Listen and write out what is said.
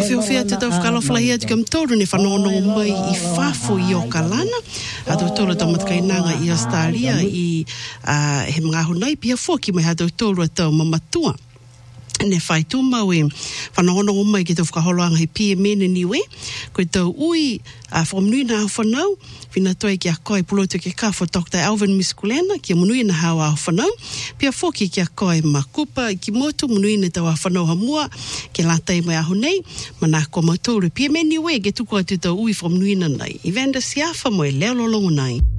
fia te tau whakalawhalahia te kamtoru ne whanono mai I whafo I o kalana. A tau tolu tau matkainanga I Australia I he mga honai pia fōki mai ha tau tolu a tau mamatua. Ne whai tūmau e whanongonongo mai ki tau whakaholoanga he pia mene niwe. Koe tau ui whamnui na hau whanau, whina toi ki a koe pulotu ke kawha Dr. Alvin Miskulena, ki a munui na hau a whanau. Pia whoki ki a koe makupa ki motu, munui na tau a whanau hamua, ke latai mai aho nei, mana ko mautoro. Pia mene niwe, ke tuku atu tau ui whamnui na nei. Evander Siafa mo e leo lolongo nei.